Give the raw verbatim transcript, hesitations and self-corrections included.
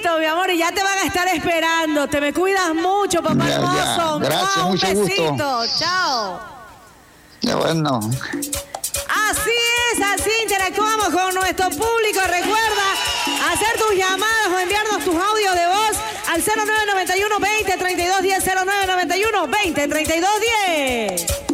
besito, mi amor, y ya te van a estar esperando. Te me cuidas mucho, papá Ya, hermoso. ya. Gracias, Mua, un mucho besito. gusto. Chao. Ya bueno. Así es, así interactuamos con nuestro público. Recuerda hacer tus llamadas o enviarnos tus audios de voz al cero nueve nueve uno, veinte, treinta y dos diez, cero nueve nueve uno, veinte, treinta y dos diez.